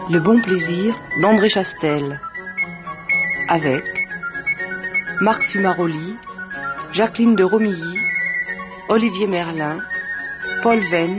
Le bon plaisir d'André Chastel, avec Marc Fumaroli, Jacqueline de Romilly, Olivier Merlin, Paul Venn